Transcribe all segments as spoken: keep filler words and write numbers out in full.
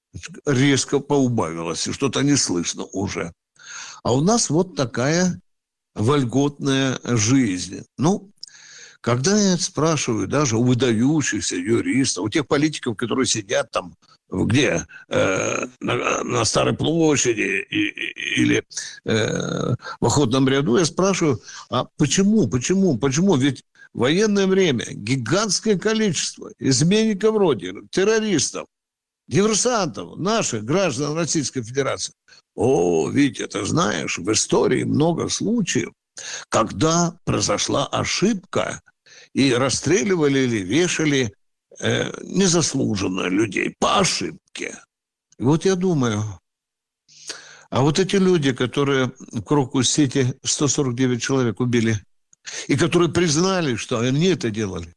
резко поубавилось, и что-то не слышно уже. А у нас вот такая вольготная жизнь. Ну, когда я спрашиваю даже у выдающихся юристов, у тех политиков, которые сидят там, где? Э, на, на Старой площади и, и, или э, в Охотном ряду, я спрашиваю, а почему, почему, почему? Ведь в военное время гигантское количество изменников Родины, террористов, диверсантов, наших граждан Российской Федерации. О, Витя, ты знаешь, в истории много случаев, когда произошла ошибка, и расстреливали или вешали э, незаслуженно людей по ошибке. И вот я думаю, а вот эти люди, которые в Крокус-Сити сто сорок девять человек убили, и которые признали, что они это делали,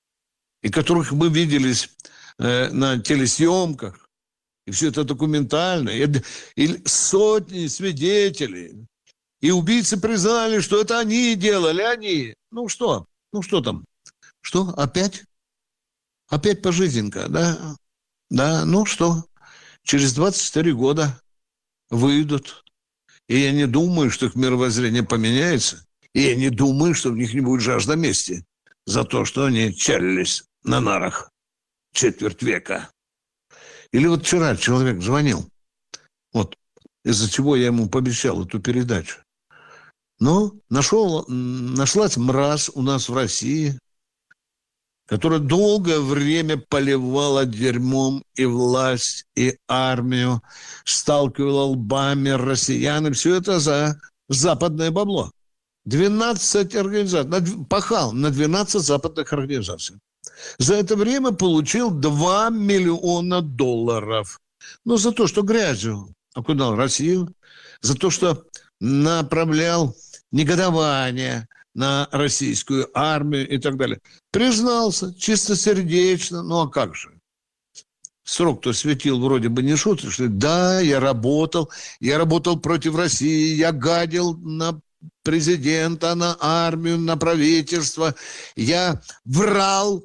и которых мы виделись э, на телесъемках, и все это документально, и, и сотни свидетелей, и убийцы признали, что это они делали, они. Ну что? Ну что там? Что? Опять? Опять пожизненка, да? Да, ну что? Через двадцать четыре года выйдут. И я не думаю, что их мировоззрение поменяется. И я не думаю, что в них не будет жажда мести за то, что они чалились на нарах четверть века. Или вот вчера человек звонил. Вот из-за чего я ему пообещал эту передачу. Но нашел, нашлась мразь у нас в России, которая долгое время поливала дерьмом и власть, и армию, сталкивала лбами россиян, и все это за западное бабло. двенадцать организаций, пахал на двенадцать западных организаций. За это время получил два миллиона долларов. Ну, за то, что грязью окунал Россию, за то, что направлял негодование на российскую армию и так далее. Признался чистосердечно, ну а как же? Срок-то светил вроде бы не шуточный. Да, я работал, я работал против России, я гадил на президента, на армию, на правительство, я врал,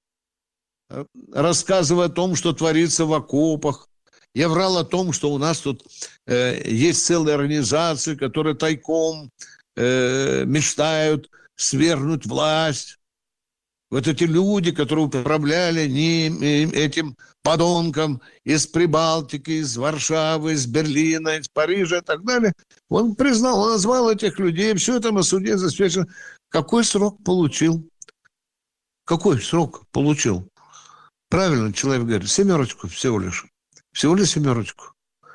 рассказывая о том, что творится в окопах. Я врал о том, что у нас тут э, есть целые организации, которые тайком э, мечтают свергнуть власть. Вот эти люди, которые управляли ним, этим подонком из Прибалтики, из Варшавы, из Берлина, из Парижа и так далее, он признал, он назвал этих людей, все это на суде засвечено. Какой срок получил? Какой срок получил? Правильно человек говорит, семерочку всего лишь. Всего лишь семерочку.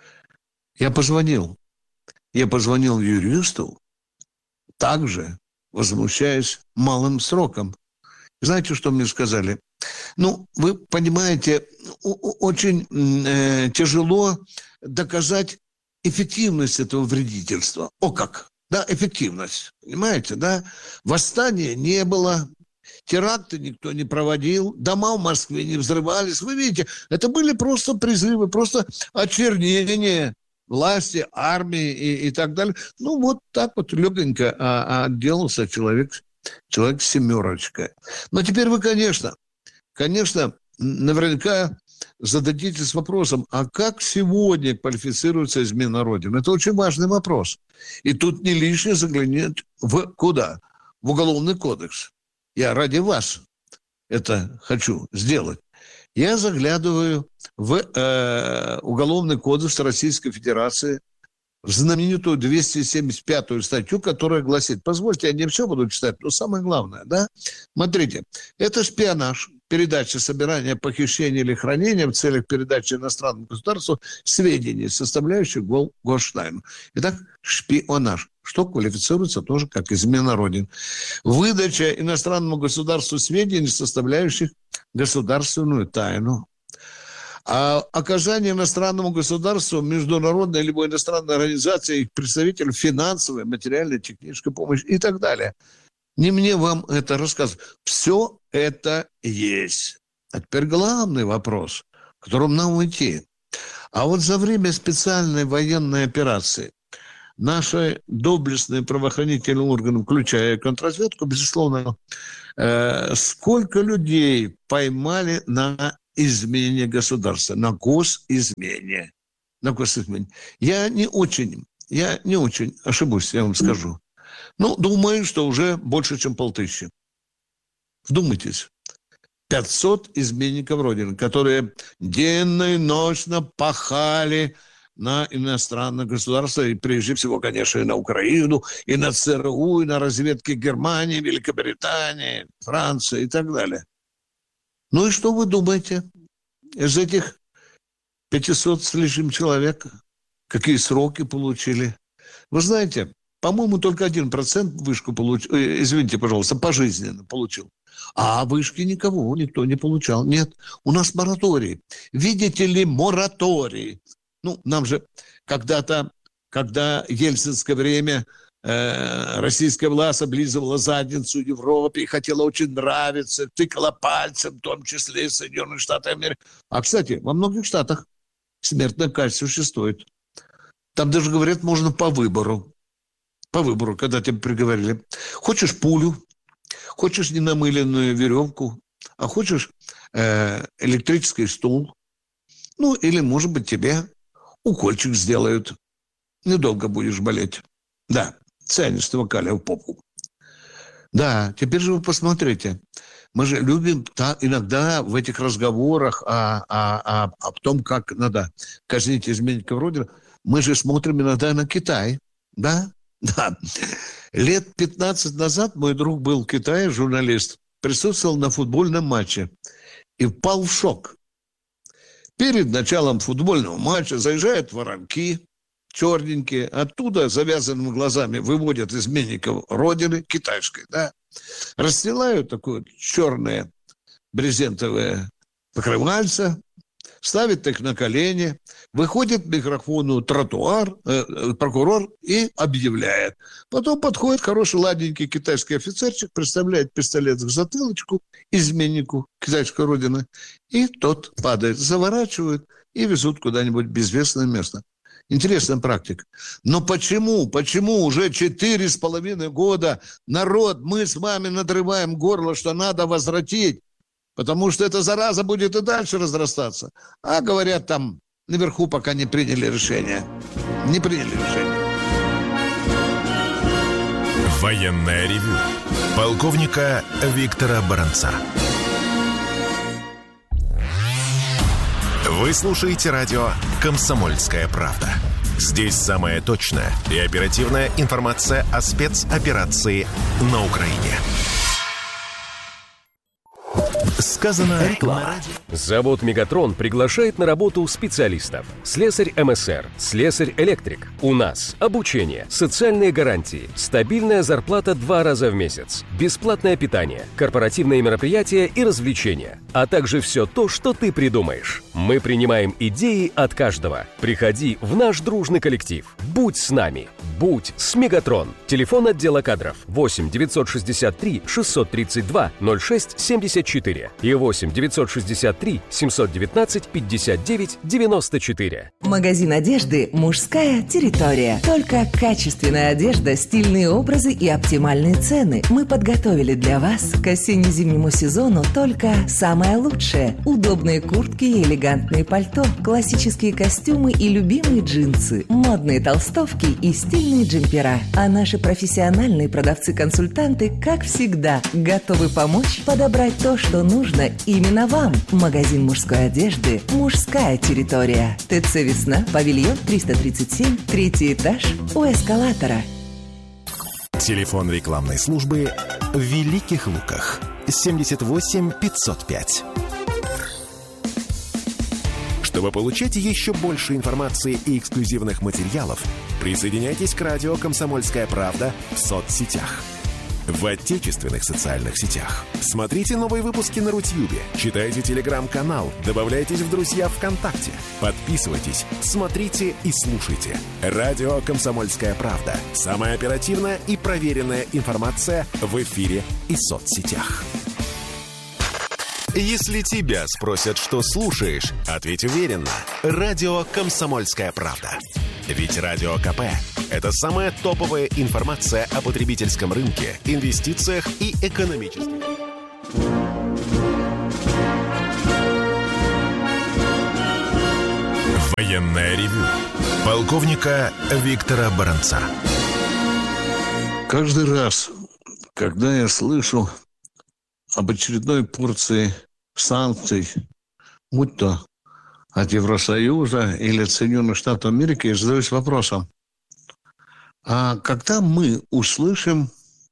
Я позвонил. Я позвонил юристу, также возмущаясь малым сроком. Знаете, что мне сказали? Ну, вы понимаете, очень э, тяжело доказать эффективность этого вредительства. О как! Да, эффективность. Понимаете, да? Восстания не было. Теракты никто не проводил, дома в Москве не взрывались. Вы видите, это были просто призывы, просто очернение власти, армии и, и так далее. Ну, вот так вот легонько а, отделался человек, человек семерочка. Но теперь вы, конечно, конечно, наверняка зададитесь вопросом, а как сегодня квалифицируется измена Родины? Это очень важный вопрос. И тут не лишне заглянуть в куда? В Уголовный кодекс. Я ради вас это хочу сделать. Я заглядываю в э, Уголовный кодекс Российской Федерации, в знаменитую двести семьдесят пятую статью, которая гласит, позвольте, я не все буду читать, но самое главное, да? Смотрите, это шпионаж, передача, собирание, похищение или хранение в целях передачи иностранному государству сведений, составляющих госштайну. Итак, шпионаж, что квалифицируется тоже как измена Родины. Выдача иностранному государству сведений, составляющих государственную тайну. А оказание иностранному государству, международной либо иностранной организации, их представителям финансовой, материальной, технической помощи и так далее. Не мне вам это рассказывать. Все это есть. А теперь главный вопрос, к которому нам идти. А вот за время специальной военной операции наши доблестные правоохранительные органы, включая контрразведку, безусловно, э, сколько людей поймали на измене государства, на госизмене. На госизмене. Я не очень, я не очень ошибусь, я вам скажу. Ну, думаю, что уже больше, чем полтысячи. Вдумайтесь. пятьсот изменников Родины, которые денно и ночно пахали на иностранное государство, и прежде всего, конечно, и на Украину, и на ЦРУ, и на разведке Германии, Великобритании, Франции и так далее. Ну и что вы думаете? Из этих пятисот с лишним человек какие сроки получили? Вы знаете, по-моему, только один процент вышку получил, извините, пожалуйста, пожизненно получил. А вышки никого, никто не получал. Нет, у нас мораторий. Видите ли, мораторий. Ну, нам же когда-то, когда в ельцинское время э, российская власть облизывала задницу Европе и хотела очень нравиться, тыкала пальцем, в том числе и Соединенных Штатов Америки. А, кстати, во многих штатах смертная казнь существует. Там даже, говорят, можно по выбору. По выбору, когда тебя приговорили. Хочешь пулю, хочешь ненамыленную веревку, а хочешь э, электрический стул. Ну, или, может быть, тебе укольчик сделают. Недолго будешь болеть. Да, цианистого калия в попу. Да, теперь же вы посмотрите. Мы же любим та, иногда в этих разговорах о, о, о, о том, как надо казнить изменников Родины, мы же смотрим иногда на Китай. Да? Да. Лет пятнадцать назад мой друг был в Китае, журналист, присутствовал на футбольном матче и впал в шок. Перед началом футбольного матча заезжают воронки, черненькие, оттуда завязанными глазами выводят изменников Родины, китайской, да, расстилают такое черное брезентовое покрывальце, ставит их на колени, выходит к микрофону тротуар, э, прокурор и объявляет. Потом подходит хороший ладненький китайский офицерчик, представляет пистолет к затылочку изменнику китайской Родины, и тот падает, заворачивают и везут куда-нибудь в безвестное место. Интересная практика. Но почему, почему уже четыре с половиной года народ, мы с вами надрываем горло, что надо возвратить? Потому что эта зараза будет и дальше разрастаться. А говорят, там наверху пока не приняли решение. Не приняли решение. Военное ревю полковника Виктора Баранца. Вы слушаете радио «Комсомольская правда». Здесь самая точная и оперативная информация о спецоперации на Украине. Сказано реклама. Завод «Мегатрон» приглашает на работу специалистов. Слесарь эм эс эр, слесарь-электрик. У нас обучение, социальные гарантии, стабильная зарплата два раза в месяц, бесплатное питание, корпоративные мероприятия и развлечения, а также все то, что ты придумаешь. Мы принимаем идеи от каждого. Приходи в наш дружный коллектив. Будь с нами. Будь с «Мегатрон». Телефон отдела кадров восемь девятьсот шестьдесят три шестьсот тридцать два ноль шесть семьдесят четыре и восемь девятьсот шестьдесят три семьсот девятнадцать пятьдесят девять девяносто четыре. Магазин одежды «Мужская территория». Только качественная одежда, стильные образы и оптимальные цены. Мы подготовили для вас к осенне-зимнему сезону только самое лучшее. Удобные куртки и элегантные пальто, классические костюмы и любимые джинсы, модные толстовки и стильные джемпера. А наши профессиональные продавцы-консультанты, как всегда, готовы помочь подобрать то, что нужно именно вам. Магазин мужской одежды «Мужская территория». ТЦ «Весна», павильон триста тридцать семь, третий этаж, у эскалатора. Телефон рекламной службы в Великих Луках. семьдесят восемь пятьсот пять. Чтобы получать еще больше информации и эксклюзивных материалов, присоединяйтесь к радио «Комсомольская правда» в соцсетях. В отечественных социальных сетях. Смотрите новые выпуски на Рутьюбе, читайте телеграм-канал, добавляйтесь в друзья ВКонтакте, подписывайтесь, смотрите и слушайте. Радио «Комсомольская правда». Самая оперативная и проверенная информация в эфире и соцсетях. Если тебя спросят, что слушаешь, ответь уверенно. Радио «Комсомольская правда». Ведь Радио КП – это самая топовая информация о потребительском рынке, инвестициях и экономических. Военное ревю полковника Виктора Баранца. Каждый раз, когда я слышу об очередной порции санкций, будь то от Евросоюза или от Соединенных Штатов Америки, я задаюсь вопросом, а когда мы услышим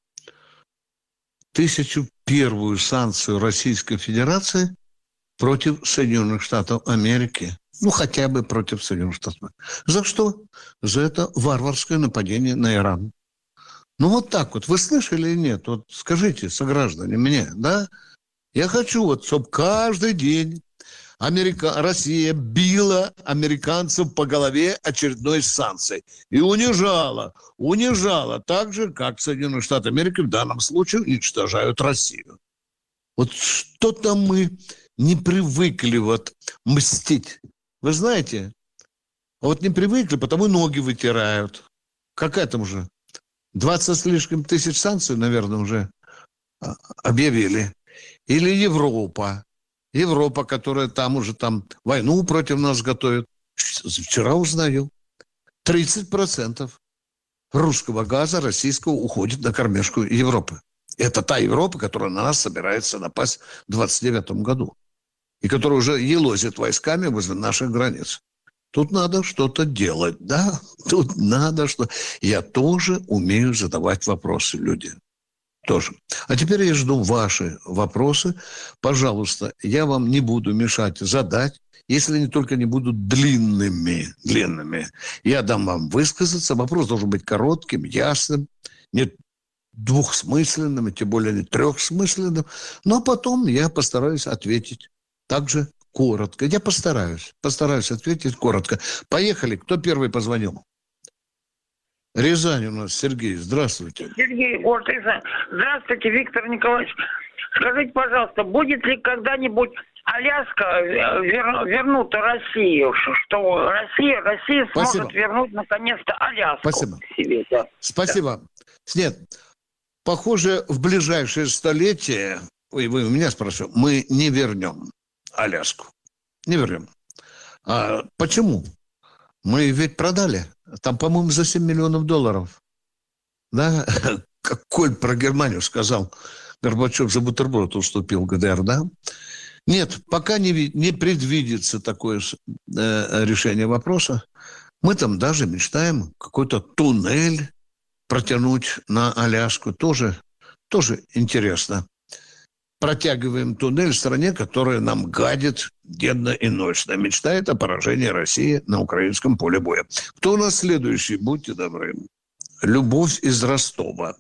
тысячу первую санкцию Российской Федерации против Соединенных Штатов Америки? Ну, хотя бы против Соединенных Штатов. За что? За это варварское нападение на Иран. Ну, вот так вот. Вы слышали или нет? Вот скажите, сограждане, мне, да? Я хочу вот, чтобы каждый день Америка... Россия била американцев по голове очередной санкцией. И унижала, унижала так же, как Соединенные Штаты Америки в данном случае уничтожают Россию. Вот что-то мы не привыкли вот мстить. Вы знаете, вот не привыкли, потому ноги вытирают. Как этому же? двадцать с лишним тысяч санкций, наверное, уже объявили. Или Европа. Европа, которая там уже там войну против нас готовит. Вчера узнаю. тридцать процентов русского газа российского уходит на кормежку Европы. Это та Европа, которая на нас собирается напасть в двадцать девятом году. И которая уже елозит войсками возле наших границ. Тут надо что-то делать, да? Тут надо что... Я тоже умею задавать вопросы, люди. Тоже. А теперь я жду ваши вопросы. Пожалуйста, я вам не буду мешать задать, если они только не будут длинными. Длинными. Я дам вам высказаться. Вопрос должен быть коротким, ясным, не двухсмысленным, тем более не трехсмысленным. Но потом я постараюсь ответить также коротко. Я постараюсь. Постараюсь ответить коротко. Поехали. Кто первый позвонил? Рязань у нас. Сергей. Здравствуйте. Сергей, город Рязань. Здравствуйте, Виктор Николаевич. Скажите, пожалуйста, будет ли когда-нибудь Аляска вер... вернута Россию? Что Россия, Россия сможет Спасибо. вернуть наконец-то Аляску Спасибо. себе? Да. Спасибо. Да. Нет. Похоже, в ближайшее столетие, ой, вы у меня спрашиваете, мы не вернем Аляску. Не вернем. А почему? Мы ведь продали. Там, по-моему, за семь миллионов долларов. Да? Как Коль про Германию сказал, Горбачев за бутерброд уступил ГДР, да? Нет, пока не, не предвидится такое э, решение вопроса. Мы там даже мечтаем какой-то туннель протянуть на Аляску. Тоже, тоже интересно. Протягиваем туннель в стране, которая нам гадит денно и ночно. Мечтает о поражении России на украинском поле боя. Кто у нас следующий? Будьте добры. Любовь из Ростова.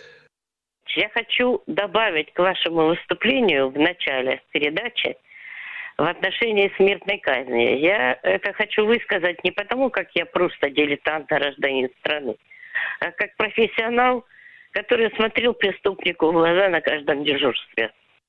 Я хочу добавить к вашему выступлению в начале передачи в отношении смертной казни. Я это хочу высказать не потому, как я просто дилетант, гражданин страны, а как профессионал, который смотрел преступнику в глаза на каждом дежурстве.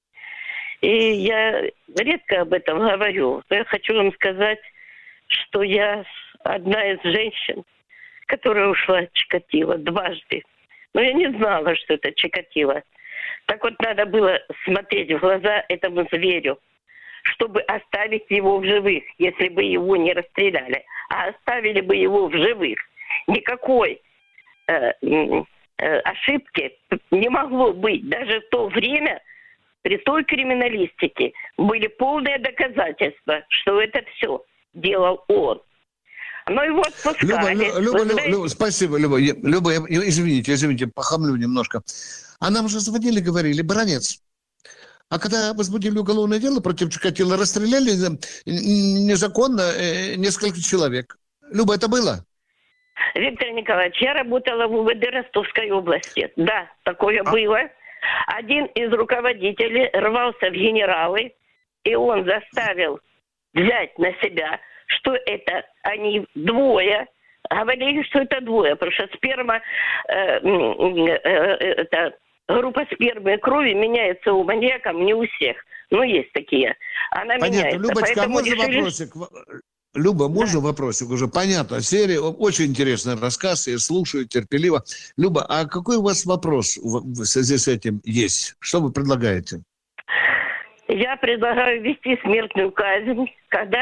И я редко об этом говорю. Но я хочу вам сказать, что я одна из женщин, которая ушла от Чикатило дважды. Но я не знала, что это Чикатило. Так вот, надо было смотреть в глаза этому зверю, чтобы оставить его в живых, если бы его не расстреляли, а оставили бы его в живых. Никакой э, э, ошибки не могло быть. Даже в то время при той криминалистике были полные доказательства, что это все делал он. Но его отпускали. Люба, Люба, Люба, Люба, спасибо, Люба. Люба, я, извините, извините, похамлю немножко. А нам же звонили, говорили, Баранец. А когда возбудили уголовное дело против Чикатило, расстреляли незаконно несколько человек. Люба, это было? Виктор Николаевич, я работала в УВД Ростовской области. Да, такое а... было. Один из руководителей рвался в генералы, и он заставил взять на себя, что это они двое, говорили, что это двое, потому что сперма, э, э, э, это, группа спермы и крови меняется у маньяков не у всех, но есть такие. Она Понятно. меняется. Любочка, а можно решили... вопросик? Люба, можно да. вопросик уже? Понятно, серия, очень интересный рассказ, я слушаю терпеливо. Люба, а какой у вас вопрос в связи с этим есть? Что вы предлагаете? Я предлагаю ввести смертную казнь, когда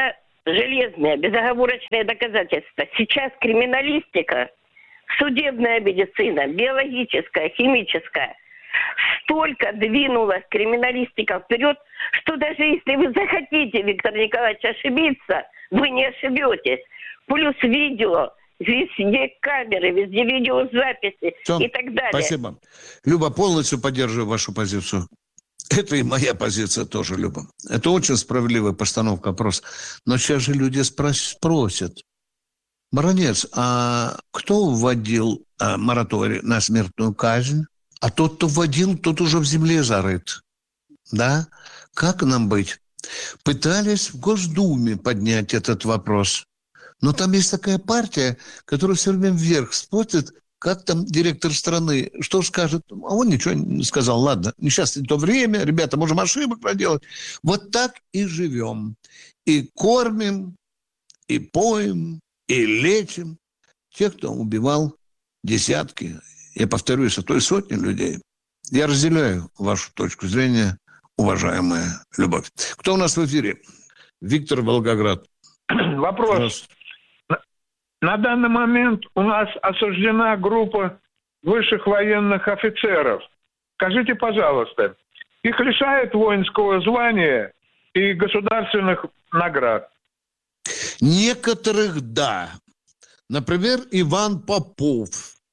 железные, безоговорочные доказательства. Сейчас криминалистика, судебная медицина, биологическая, химическая столько двинулась криминалистика вперед, что даже если вы захотите, Виктор Николаевич, ошибиться, вы не ошибетесь. Плюс видео, везде камеры, везде видеозаписи Все, и так далее. Спасибо. Люба, полностью поддерживаю вашу позицию. Это и моя позиция тоже, Люба. Это очень справедливая постановка вопроса. Но сейчас же люди спросят. Баронец, а кто вводил а, мораторий на смертную казнь? А тот, кто вводил, тот уже в земле зарыт. Да? Как нам быть? Пытались в Госдуме поднять этот вопрос. Но там есть такая партия, которая все время вверх смотрит, как там директор страны, что скажет. А он ничего не сказал. Ладно, сейчас не то время, ребята, можем ошибок проделать. Вот так и живем. И кормим, и поем, и лечим тех, кто убивал десятки, я повторюсь, а то и сотни людей. Я разделяю вашу точку зрения, уважаемая Любовь. Кто у нас в эфире? Виктор, Волгоград. Вопрос. На данный момент у нас осуждена группа высших военных офицеров. Скажите, пожалуйста, их лишают воинского звания и государственных наград? Некоторых – да. Например, Иван Попов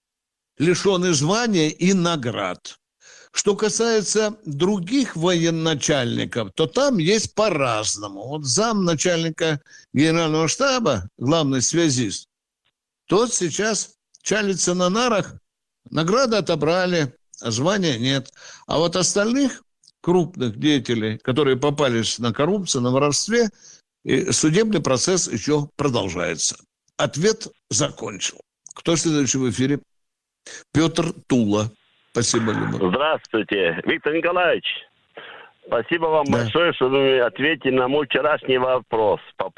лишен звания и наград. Что касается других военачальников, то там есть по-разному. Вот замначальника генерального штаба, главный связист, тот сейчас чалится на нарах, награды отобрали, а звания нет. А вот остальных крупных деятелей, которые попались на коррупцию, на воровстве, и судебный процесс еще продолжается. Ответ закончил. Кто следующий в эфире? Петр, Тула. Спасибо, Люба. Здравствуйте, Виктор Николаевич. Спасибо вам да. большое, что вы ответили на мой вчерашний вопрос по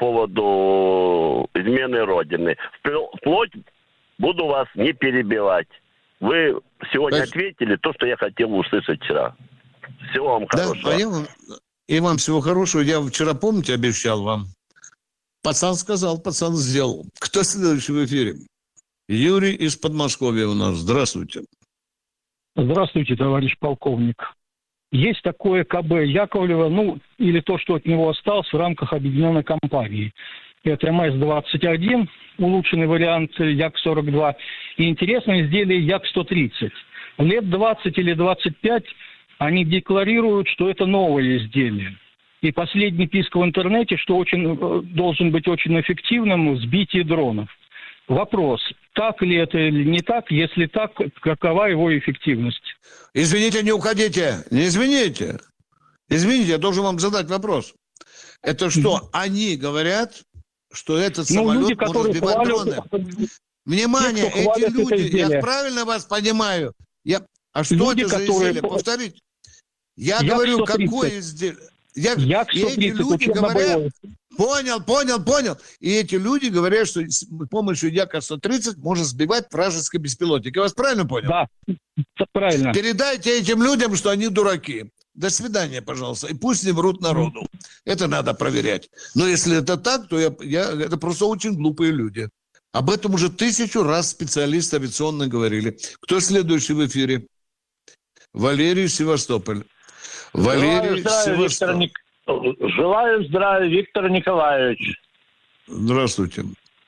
поводу измены Родины. Вплоть буду вас не перебивать. Вы сегодня Спасибо. ответили то, что я хотел услышать вчера. Всего вам да, хорошего. А я вам, и вам всего хорошего. Я вчера, помните, обещал вам? Пацан сказал, пацан сделал. Кто следующий в эфире? Юрий из Подмосковья у нас. Здравствуйте. Здравствуйте, товарищ полковник. Есть такое КБ Яковлева, ну, или то, что от него осталось в рамках объединенной кампании. Это эм эс двадцать один, улучшенный вариант Як сорок два, и интересное изделие Як сто тридцать. Лет двадцать или двадцать пять они декларируют, что это новое изделие. И последний писк в интернете, что очень, должен быть очень эффективным в сбитии дронов. Вопрос, так ли это или не так? Если так, какова его эффективность? Извините, не уходите. Не извините. Извините, я должен вам задать вопрос. Это что, они говорят, что этот ну, самолет люди, может сбивать хвалят... дроны? Внимание, те, эти люди, я правильно вас понимаю? Я... А что люди, это за которые... изделие? Повторите. Я Як говорю, сто тридцать. Какое изделие? Я... Як И эти люди говорят... Понял, понял, понял. И эти люди говорят, что с помощью Як сто тридцать можно сбивать вражеский беспилотник. Я вас правильно понял? Да, правильно. Передайте этим людям, что они дураки. До свидания, пожалуйста. И пусть не врут народу. Это надо проверять. Но если это так, то я, я, это просто очень глупые люди. Об этом уже тысячу раз специалисты авиационные говорили. Кто следующий в эфире? Валерий, Севастополь. Валерий, здравия, Севастополь. Ник... Желаю здравия, Виктор Николаевич. Здравствуйте.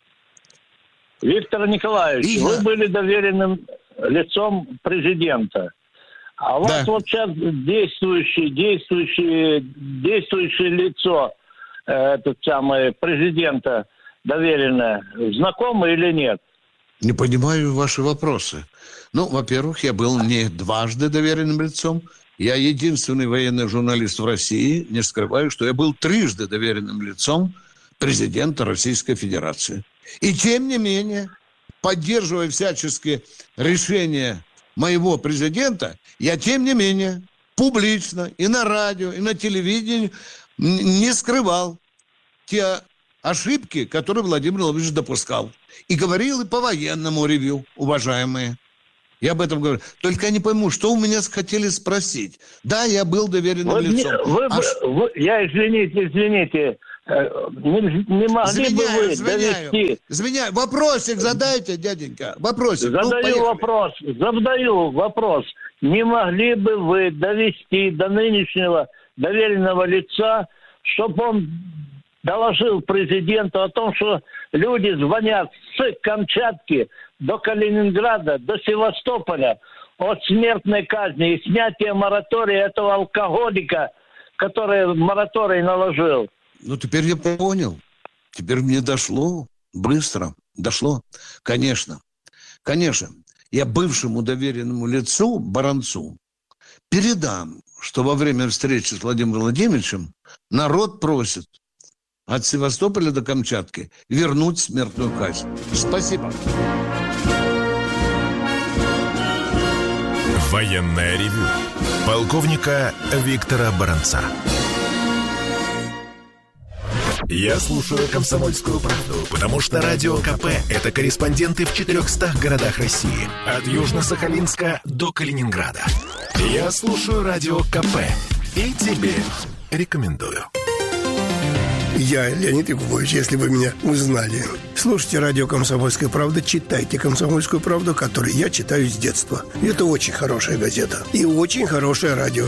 Виктор Николаевич, И вы я... были доверенным лицом президента. А у вас да. вот сейчас действующее, действующее, действующее лицо, этот самый президента доверенное, знакомо или нет? Не понимаю ваши вопросы. Ну, во-первых, я был не дважды доверенным лицом. Я единственный военный журналист в России, не скрываю, что я был трижды доверенным лицом президента Российской Федерации. И тем не менее, поддерживая всяческие решения моего президента, я тем не менее публично и на радио, и на телевидении не скрывал те ошибки, которые Владимир Владимирович допускал. И говорил и по военному ревью, уважаемые. Я об этом говорю. Только я не пойму, что у меня хотели спросить. Да, я был доверенным вы, лицом. Вы, а вы, ш... вы, я, извините, извините, не, не могли извиняю, бы вы извиняю, довести... Извиняю, вопросик задайте, дяденька, вопросик. Задаю ну, вопрос, задаю вопрос. Не могли бы вы довести до нынешнего доверенного лица, чтобы он доложил президенту о том, что люди звонят с Камчатки до Калининграда, до Севастополя от смертной казни и снятия моратория этого алкоголика, который мораторий наложил? Ну, теперь я понял. Теперь мне дошло. Быстро. Дошло. Конечно. Конечно. Я бывшему доверенному лицу, Баранцу, передам, что во время встречи с Владимиром Владимировичем народ просит от Севастополя до Камчатки вернуть смертную казнь. Спасибо. Военное ревю полковника Виктора Баранца. Я слушаю «Комсомольскую правду», потому что Радио КП – это корреспонденты в четырехстах городах России. От Южно-Сахалинска до Калининграда. Я слушаю Радио КП и тебе рекомендую. Я Леонид Якубович, если вы меня узнали. Слушайте радио «Комсомольская правда», читайте «Комсомольскую правду», которую я читаю с детства. Это очень хорошая газета и очень хорошее радио.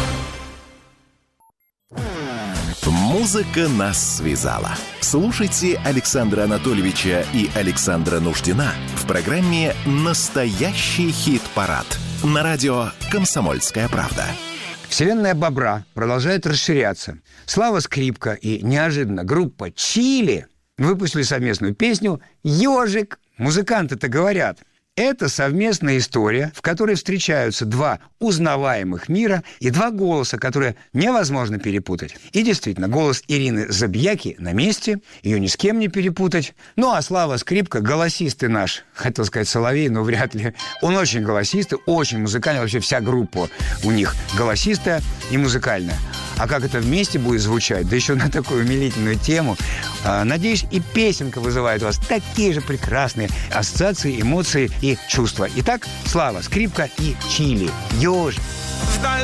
Музыка нас связала. Слушайте Александра Анатольевича и Александра Нуждина в программе «Настоящий хит-парад» на радио «Комсомольская правда». Вселенная бобра продолжает расширяться. Слава Скрипка и неожиданно группа «Чили» выпустили совместную песню «Ежик». Музыканты-то говорят, это совместная история, в которой встречаются два узнаваемых мира и два голоса, которые невозможно перепутать. И действительно, голос Ирины Забияки на месте, ее ни с кем не перепутать. Ну, а Слава Скрипка, голосистый наш, хотел сказать Соловей, но вряд ли. Он очень голосистый, очень музыкальный, вообще вся группа у них голосистая и музыкальная. А как это вместе будет звучать, да еще на такую умилительную тему. Надеюсь, и песенка вызывает у вас такие же прекрасные ассоциации, эмоции и чувства. Итак, Слава Скрипка и Чили. Ёжик.